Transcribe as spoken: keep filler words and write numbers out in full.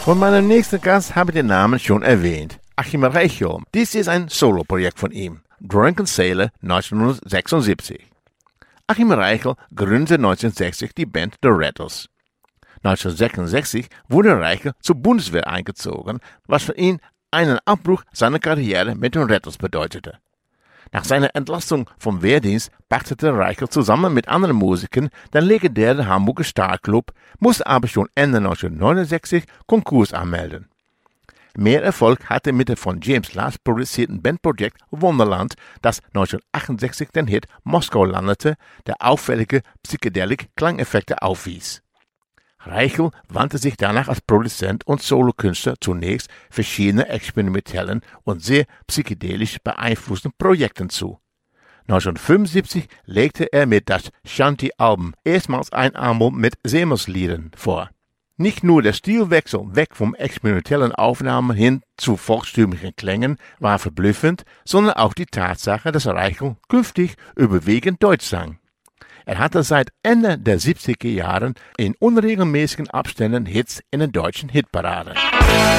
Von meinem nächsten Gast habe ich den Namen schon erwähnt. Achim Reichel. Dies ist ein Soloprojekt von ihm. Drunken Sailor neunzehnhundertsechsundsiebzig. Achim Reichel gründete neunzehnhundertsechzig die Band The Rattles. neunzehnhundertsechsundsechzig wurde Reichel zur Bundeswehr eingezogen, was für ihn einen Abbruch seiner Karriere mit den Rattles bedeutete. Nach seiner Entlassung vom Wehrdienst pachtete Reichel zusammen mit anderen Musikern den legendären Hamburger Starclub, musste aber schon Ende neunzehnhundertneunundsechzig Konkurs anmelden. Mehr Erfolg hatte mit dem von James Last produzierten Bandprojekt Wonderland, das neunzehnhundertachtundsechzig den Hit Moskau landete, der auffällige Psychedelic-Klangeffekte aufwies. Reichel wandte sich danach als Produzent und Solokünstler zunächst verschiedenen experimentellen und sehr psychedelisch beeinflussten Projekten zu. neunzehnhundertfünfundsiebzig legte er mit das Shanty-Album erstmals ein Album mit Seemannsliedern vor. Nicht nur der Stilwechsel weg vom experimentellen Aufnahmen hin zu volkstümlichen Klängen war verblüffend, sondern auch die Tatsache, dass Reichel künftig überwiegend Deutsch sang. Er hatte seit Ende der siebziger Jahren in unregelmäßigen Abständen Hits in den deutschen Hitparaden.